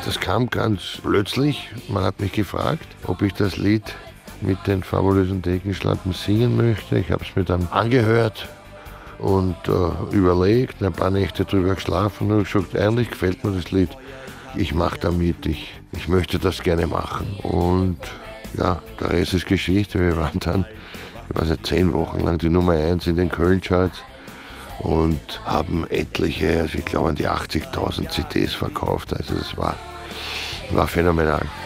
Das kam ganz plötzlich. Man hat mich gefragt, ob ich das Lied mit den fabulösen Thekenschatten singen möchte. Ich habe es mir dann angehört und überlegt, ein paar Nächte drüber geschlafen und gesagt, eigentlich gefällt mir das Lied. Ich mache damit, ich möchte das gerne machen. Und ja, der Rest ist Geschichte. Wir waren dann, ich weiß nicht, 10 Wochen lang die Nummer 1 in den Köln-Charts und haben etliche, also ich glaube an die 80.000 CDs verkauft. Also das war phänomenal.